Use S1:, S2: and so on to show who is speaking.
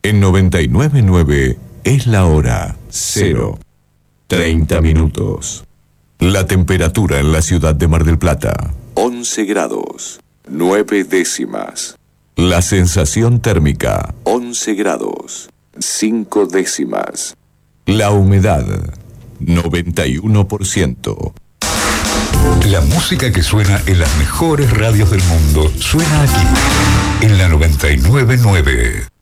S1: En 99.9 es la hora 0:30. La temperatura en la ciudad de Mar del Plata: 11 grados, 9 décimas. La sensación térmica: 11 grados, 5 décimas. La humedad: 91%.
S2: La música que suena en las mejores radios del mundo suena aquí, en la 99.9.